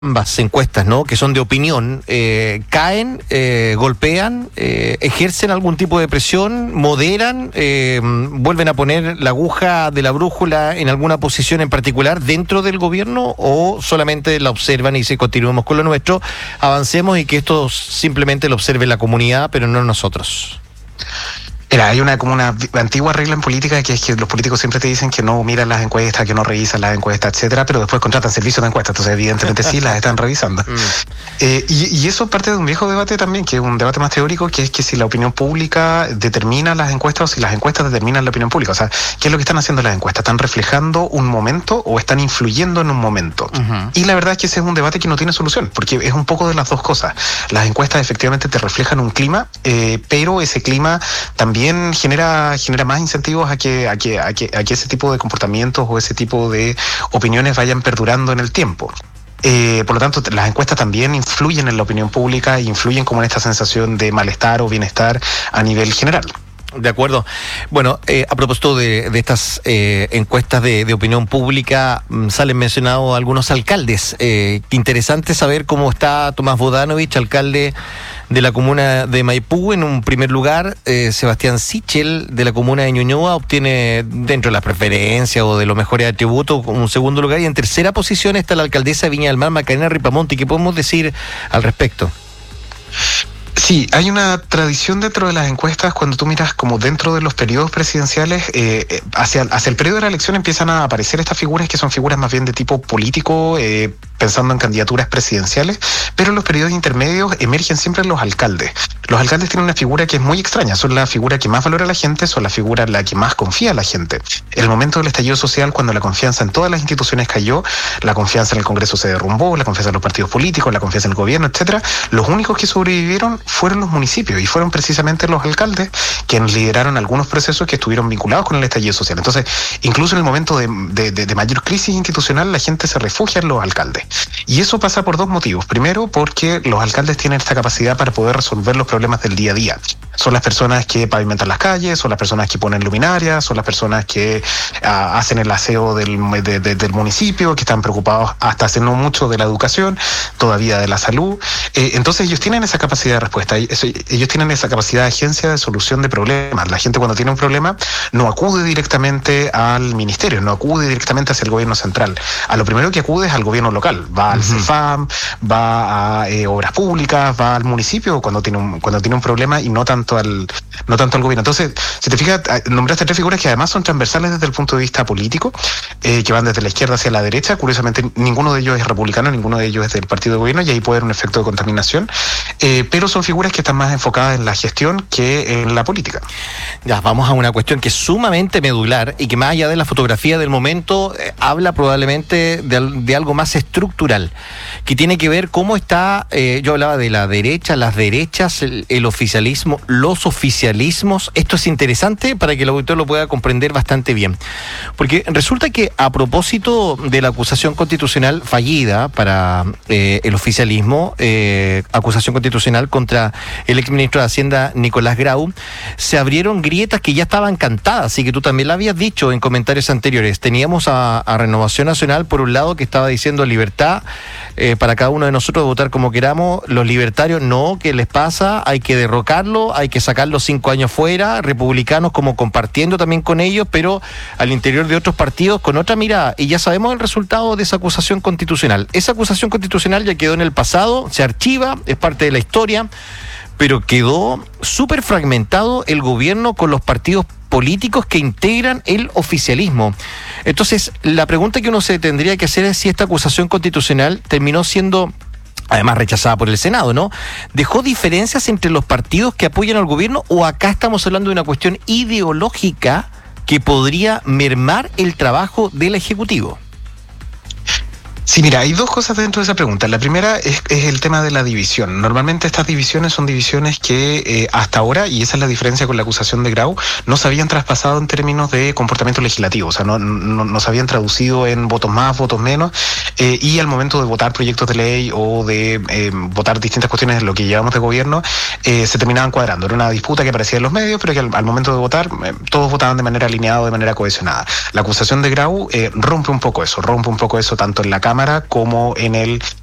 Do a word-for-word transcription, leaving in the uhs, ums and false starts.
ambas encuestas, ¿no?, que son de opinión, eh, caen, eh, golpean, eh, ejercen algún tipo de presión, moderan, eh, vuelven a poner la aguja de la brújula en alguna posición en particular dentro del gobierno, o solamente la observan y dicen continuemos con lo nuestro, avancemos y que esto simplemente lo observe la comunidad, pero no nosotros. Mira, hay una como una antigua regla en política que es que los políticos siempre te dicen que no miran las encuestas, que no revisan las encuestas, etcétera, pero después contratan servicios de encuestas, entonces evidentemente sí las están revisando. Mm. Eh, y, y eso parte de un viejo debate también, que es un debate más teórico, que es que si la opinión pública determina las encuestas o si las encuestas determinan la opinión pública. O sea, ¿qué es lo que están haciendo las encuestas? ¿Están reflejando un momento o están influyendo en un momento? Uh-huh. Y la verdad es que ese es un debate que no tiene solución, porque es un poco de las dos cosas. Las encuestas efectivamente te reflejan un clima, eh, pero ese clima también genera genera más incentivos a que, a que a que a que ese tipo de comportamientos o ese tipo de opiniones vayan perdurando en el tiempo. Eh, por lo tanto, las encuestas también influyen en la opinión pública e influyen como en esta sensación de malestar o bienestar a nivel general. De acuerdo. Bueno, eh, a propósito de, de estas eh, encuestas de, de opinión pública, mmm, salen mencionados algunos alcaldes. Eh, interesante saber cómo está Tomás Bodanovich, alcalde de la comuna de Maipú, en un primer lugar. eh, Sebastián Sichel, de la comuna de Ñuñoa, obtiene dentro de las preferencias o de los mejores atributos un segundo lugar, y en tercera posición está la alcaldesa de Viña del Mar, Macarena Ripamonti. ¿Qué podemos decir al respecto? Sí, hay una tradición dentro de las encuestas cuando tú miras como dentro de los periodos presidenciales, eh, hacia, hacia el periodo de la elección empiezan a aparecer estas figuras que son figuras más bien de tipo político, eh, pensando en candidaturas presidenciales, pero en los periodos intermedios emergen siempre los alcaldes. Los alcaldes tienen una figura que es muy extraña, son la figura que más valora a la gente, son la figura en la que más confía a la gente. En el momento del estallido social, cuando la confianza en todas las instituciones cayó, la confianza en el Congreso se derrumbó, la confianza en los partidos políticos, la confianza en el gobierno, etcétera, los únicos que sobrevivieron fueron los municipios y fueron precisamente los alcaldes quienes lideraron algunos procesos que estuvieron vinculados con el estallido social. Entonces, incluso en el momento de, de, de, de mayor crisis institucional, la gente se refugia en los alcaldes. Y eso pasa por dos motivos. Primero, porque los alcaldes tienen esta capacidad para poder resolver los problemas del día a día. Son las personas que pavimentan las calles, son las personas que ponen luminarias, son las personas que uh, hacen el aseo del, de, de, del municipio, que están preocupados hasta hace no mucho de la educación, todavía de la salud. Eh, entonces ellos tienen esa capacidad de respuesta, eso, ellos tienen esa capacidad de agencia de solución de problemas. La gente cuando tiene un problema no acude directamente al ministerio, no acude directamente hacia el gobierno central. A lo primero que acude es al gobierno local, va al uh-huh. CEFAM, va a eh, obras públicas, va al municipio cuando tiene un, cuando tiene un problema y no tanto al no tanto al gobierno. Entonces, si te fijas, nombraste tres figuras que además son transversales desde el punto de vista político, eh, que van desde la izquierda hacia la derecha. Curiosamente, ninguno de ellos es republicano, ninguno de ellos es del partido de gobierno, y ahí puede haber un efecto de contaminación, eh, pero son figuras que están más enfocadas en la gestión que en la política. Ya, vamos a una cuestión que es sumamente medular y que más allá de la fotografía del momento, eh, habla probablemente de, de algo más estructural, que tiene que ver cómo está, eh, yo hablaba de la derecha, las derechas, el, el oficialismo, los oficialismos. Esto es interesante para que el auditor lo pueda comprender bastante bien, porque resulta que a propósito de la acusación constitucional fallida para eh, el oficialismo, eh, acusación constitucional contra el exministro de Hacienda Nicolás Grau, se abrieron grietas que ya estaban cantadas y que tú también lo habías dicho en comentarios anteriores. Teníamos a, a Renovación Nacional por un lado, que estaba diciendo libertad eh, para cada uno de nosotros de votar como queramos. Los libertarios no, ¿qué les pasa? Hay que derrocarlo, hay que sacarlo cinco años fuera. Republicanos como compartiendo también con ellos, pero al interior de otros partidos con otra mirada. Y ya sabemos el resultado de esa acusación constitucional. Esa acusación constitucional ya quedó en el pasado, se archiva, es parte de la historia, pero quedó súper fragmentado el gobierno con los partidos políticos que integran el oficialismo. Entonces, la pregunta que uno se tendría que hacer es si esta acusación constitucional terminó siendo, además rechazada por el Senado, ¿no? ¿Dejó diferencias entre los partidos que apoyan al gobierno, o acá estamos hablando de una cuestión ideológica que podría mermar el trabajo del Ejecutivo? Sí, mira, hay dos cosas dentro de esa pregunta. La primera es, es el tema de la división. Normalmente estas divisiones son divisiones que eh, hasta ahora, y esa es la diferencia con la acusación de Grau, no se habían traspasado en términos de comportamiento legislativo, o sea, no, no, no se habían traducido en votos más, votos menos, eh, y al momento de votar proyectos de ley o de eh, votar distintas cuestiones de lo que llevamos de gobierno, eh, se terminaban cuadrando. Era una disputa que aparecía en los medios, pero que al, al momento de votar, eh, todos votaban de manera alineada, de manera cohesionada. La acusación de Grau eh, rompe un poco eso, rompe un poco eso tanto en la Cámara como en el